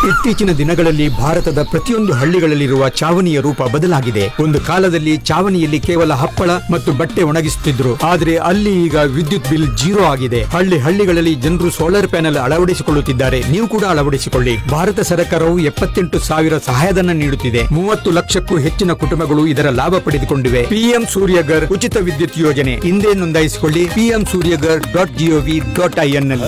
ಇತ್ತೀಚಿನ ದಿನಗಳಲ್ಲಿ ಭಾರತದ ಪ್ರತಿಯೊಂದು ಹಳ್ಳಿಗಳಲ್ಲಿರುವ ಚಾವಣಿಯ ರೂಪ ಬದಲಾಗಿದೆ. ಒಂದು ಕಾಲದಲ್ಲಿ ಚಾವಣಿಯಲ್ಲಿ ಕೇವಲ ಹಪ್ಪಳ ಮತ್ತು ಬಟ್ಟೆ ಒಣಗಿಸುತ್ತಿದ್ರು, ಆದ್ರೆ ಅಲ್ಲಿ ಈಗ ವಿದ್ಯುತ್ ಬಿಲ್ 0 ಆಗಿದೆ. ಹಳ್ಳಿಗಳಲ್ಲಿ ಜನರು ಸೋಲಾರ್ ಪ್ಯಾನೆಲ್ ಅಳವಡಿಸಿಕೊಳ್ಳುತ್ತಿದ್ದಾರೆ. ನೀವು ಕೂಡ ಅಳವಡಿಸಿಕೊಳ್ಳಿ. ಭಾರತ ಸರ್ಕಾರವು 78,000 ಸಹಾಯಧನ ನೀಡುತ್ತಿದೆ. 30 ಲಕ್ಷಕ್ಕೂ ಹೆಚ್ಚಿನ ಕುಟುಂಬಗಳು ಇದರ ಲಾಭ ಪಡೆದುಕೊಂಡಿವೆ. ಪಿಎಂ ಸೂರ್ಯಗರ್ ಉಚಿತ ವಿದ್ಯುತ್ ಯೋಜನೆ ಹಿಂದೆ ನೋಂದಾಯಿಸಿಕೊಳ್ಳಿ. pmsuryagar.gov.in ನಲ್ಲಿ